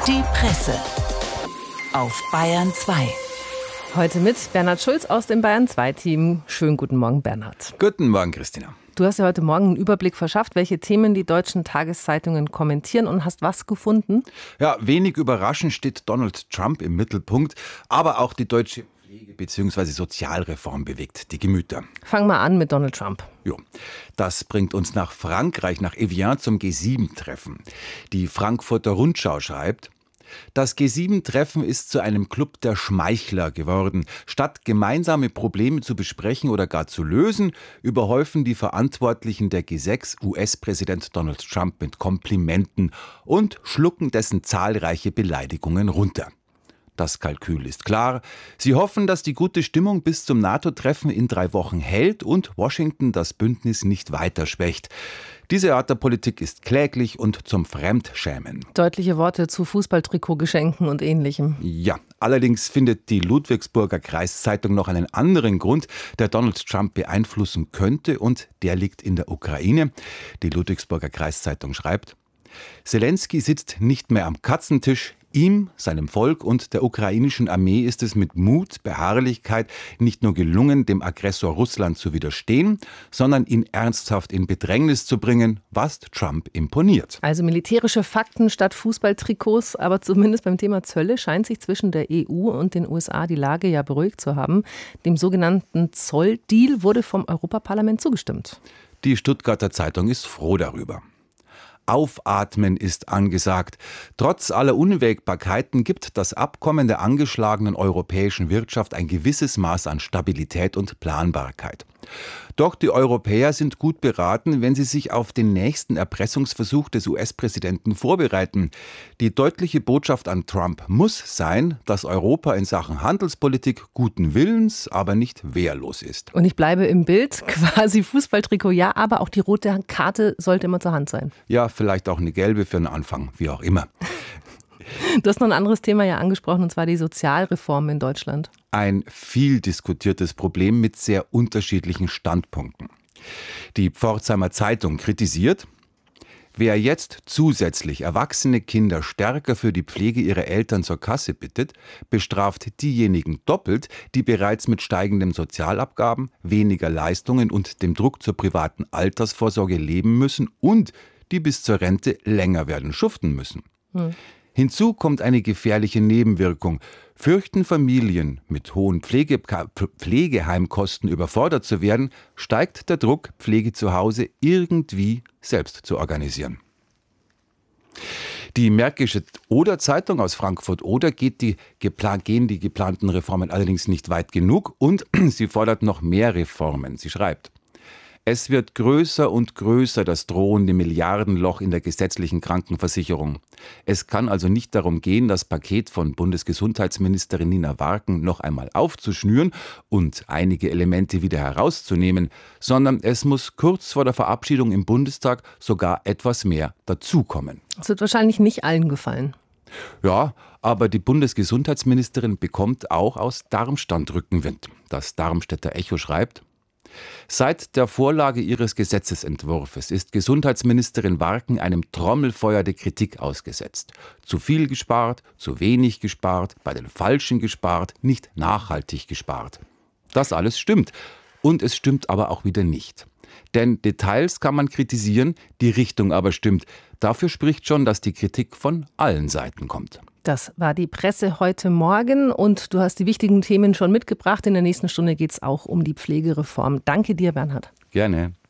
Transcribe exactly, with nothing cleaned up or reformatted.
Die Presse auf Bayern zwei. Heute mit Bernhard Schulz aus dem Bayern zwei Team. Schönen guten Morgen, Bernhard. Guten Morgen, Christina. Du hast ja heute Morgen einen Überblick verschafft, welche Themen die deutschen Tageszeitungen kommentieren, und hast was gefunden? Ja, wenig überraschend steht Donald Trump im Mittelpunkt, aber auch die deutsche Pflege- bzw. Sozialreform bewegt die Gemüter. Fang mal an mit Donald Trump. Jo, das bringt uns nach Frankreich, nach Evian zum G sieben Treffen. Die Frankfurter Rundschau schreibt: Das G sieben Treffen ist zu einem Club der Schmeichler geworden. Statt gemeinsame Probleme zu besprechen oder gar zu lösen, überhäufen die Verantwortlichen der G sechs U S-Präsident Donald Trump mit Komplimenten und schlucken dessen zahlreiche Beleidigungen runter. Das Kalkül ist klar. Sie hoffen, dass die gute Stimmung bis zum NATO-Treffen in drei Wochen hält und Washington das Bündnis nicht weiter schwächt. Diese Art der Politik ist kläglich und zum Fremdschämen. Deutliche Worte zu Fußballtrikotgeschenken und Ähnlichem. Ja, allerdings findet die Ludwigsburger Kreiszeitung noch einen anderen Grund, der Donald Trump beeinflussen könnte, und der liegt in der Ukraine. Die Ludwigsburger Kreiszeitung schreibt: Selenskyj sitzt nicht mehr am Katzentisch. Ihm, seinem Volk und der ukrainischen Armee ist es mit Mut, Beharrlichkeit nicht nur gelungen, dem Aggressor Russland zu widerstehen, sondern ihn ernsthaft in Bedrängnis zu bringen, was Trump imponiert. Also militärische Fakten statt Fußballtrikots, aber zumindest beim Thema Zölle scheint sich zwischen der E U und den U S A die Lage ja beruhigt zu haben. Dem sogenannten Zolldeal wurde vom Europaparlament zugestimmt. Die Stuttgarter Zeitung ist froh darüber. Aufatmen ist angesagt. Trotz aller Unwägbarkeiten gibt das Abkommen der angeschlagenen europäischen Wirtschaft ein gewisses Maß an Stabilität und Planbarkeit. Doch die Europäer sind gut beraten, wenn sie sich auf den nächsten Erpressungsversuch des U S-Präsidenten vorbereiten. Die deutliche Botschaft an Trump muss sein, dass Europa in Sachen Handelspolitik guten Willens, aber nicht wehrlos ist. Und ich bleibe im Bild, quasi Fußballtrikot, ja, aber auch die rote Karte sollte immer zur Hand sein. Ja, vielleicht auch eine gelbe für den Anfang, wie auch immer. Du hast noch ein anderes Thema ja angesprochen, und zwar die Sozialreform in Deutschland. Ein viel diskutiertes Problem mit sehr unterschiedlichen Standpunkten. Die Pforzheimer Zeitung kritisiert: Wer jetzt zusätzlich erwachsene Kinder stärker für die Pflege ihrer Eltern zur Kasse bittet, bestraft diejenigen doppelt, die bereits mit steigenden Sozialabgaben, weniger Leistungen und dem Druck zur privaten Altersvorsorge leben müssen und die bis zur Rente länger werden schuften müssen. Hm. Hinzu kommt eine gefährliche Nebenwirkung. Fürchten Familien, mit hohen Pflege, Pflegeheimkosten überfordert zu werden, steigt der Druck, Pflege zu Hause irgendwie selbst zu organisieren. Die Märkische Oder-Zeitung aus Frankfurt-Oder geht die geplan- gehen die geplanten Reformen allerdings nicht weit genug, und sie fordert noch mehr Reformen. Sie schreibt: Es wird größer und größer, das drohende Milliardenloch in der gesetzlichen Krankenversicherung. Es kann also nicht darum gehen, das Paket von Bundesgesundheitsministerin Nina Warken noch einmal aufzuschnüren und einige Elemente wieder herauszunehmen, sondern es muss kurz vor der Verabschiedung im Bundestag sogar etwas mehr dazukommen. Das wird wahrscheinlich nicht allen gefallen. Ja, aber die Bundesgesundheitsministerin bekommt auch aus Darmstadt Rückenwind. Das Darmstädter Echo schreibt: Seit der Vorlage ihres Gesetzesentwurfs ist Gesundheitsministerin Warken einem Trommelfeuer der Kritik ausgesetzt. Zu viel gespart, zu wenig gespart, bei den Falschen gespart, nicht nachhaltig gespart. Das alles stimmt. Und es stimmt aber auch wieder nicht. Denn Details kann man kritisieren, die Richtung aber stimmt. Dafür spricht schon, dass die Kritik von allen Seiten kommt. Das war die Presse heute Morgen, und du hast die wichtigen Themen schon mitgebracht. In der nächsten Stunde geht es auch um die Pflegereform. Danke dir, Bernhard. Gerne.